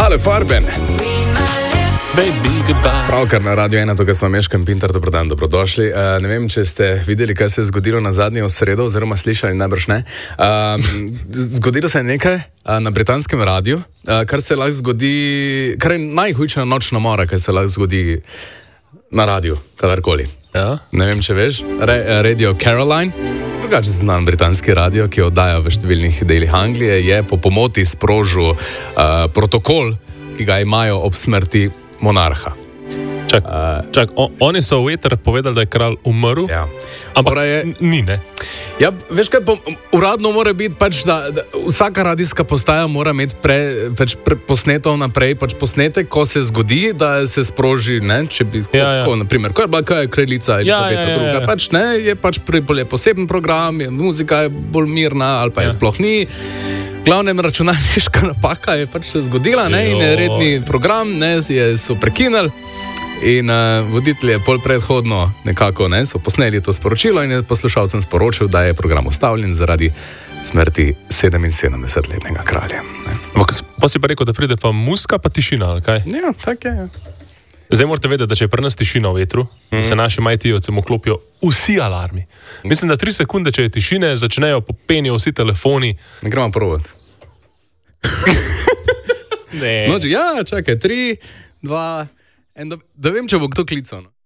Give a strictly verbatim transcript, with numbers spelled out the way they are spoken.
Ale Farben. Baby, goodbye. Pravkar na Radio ena, tukaj smo Meškem Pintar, dobro dan, dobrodošli. Uh, ne vem, če ste videli, kaj se je zgodilo na zadnjo sredo, oziroma slišali, najbrž ne. Uh, zgodilo se je nekaj uh, na britanskem radiju, uh, kar se lahko zgodi, kar je najhujša nočna mora, kaj se lahko zgodi na radiju, kadarkoli. Ja? Ne vem, če veš, Re, Radio Caroline, drugače znan britanski radio, ki oddaja v številnih delih Anglije, je po pomoti sprožil uh, protokol, ki ga imajo ob smrti monarha. Čak, uh, čak, on, oni so v eter povedali, da je kralj umrl, ja. ampak je, ni, ne? Ja, veš kaj, po, uradno mora biti pač, da, da vsaka radijska postaja mora imeti pre, pač pre, posneto naprej, pač posnetek, ko se zgodi, da se sproži, ne, če bi, ja, ja. ko, naprimer, ko je bila kaj kraljica ali Ja, Elizabeta ja, ja, druga, ja. pač ne, je pač pre, bolj poseben program, je, muzika je bolj mirna ali pa je Ja. sploh ni. Glavnem računalniška napaka je pač se zgodila, ne, in je redni program, ne, je, so prekinili. In uh, voditelj je pol predhodno nekako, ne, so posneli to sporočilo in je poslušalcem sporočil, da je program ustavljen zaradi smrti sedeminsedemdesetletnega kralja. Ne. Ampak pa si pa rekel, da pride pa muska, pa tišina, ali kaj? Ja, tako je. Zdaj morate vedeti, da če je pri nas tišina v vetru, mm-hmm. se naši majtijovcem oklopijo vsi alarmi. Mislim, da tri sekunde, če je tišine, začnejo popenijo vsi telefoni. Ne gremo provat. Ne. No, ja, čakaj, tri, dva, en, da, da vem, če bo kdo klical. No.